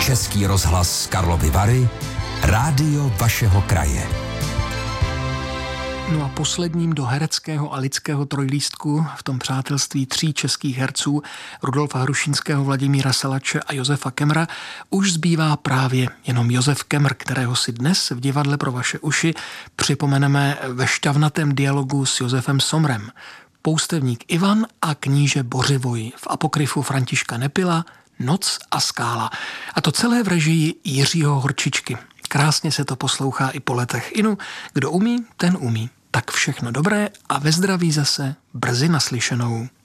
Český rozhlas Karlovy Vary, rádio vašeho kraje. No a posledním do hereckého a lidského trojlístku v tom přátelství 3 českých herců Rudolfa Hrušínského, Vladimíra Salače a Josefa Kemmera už zbývá právě jenom Josef Kemmr, kterého si dnes v divadle pro vaše uši připomeneme ve šťavnatém dialogu s Josefem Somrem. Poustevník Ivan a kníže Bořivoj v apokryfu Františka Nepila Noc a skála. A to celé v režii Jiřího Horčičky. Krásně se to poslouchá i po letech. Inu, kdo umí, ten umí. Tak všechno dobré a ve zdraví zase brzy naslyšenou.